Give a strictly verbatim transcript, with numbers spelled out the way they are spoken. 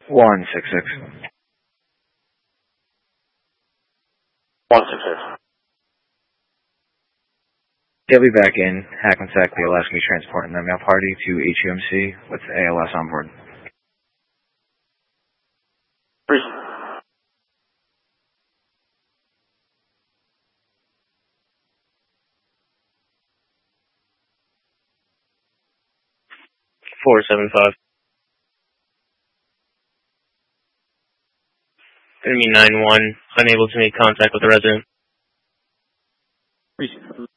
one six six. one six six. They'll be back in Hackensack. They'll ask me transporting the mail party to H U M C with A L S on board. Three. four seven five. Enemy nine one, unable to make contact with the resident. Three.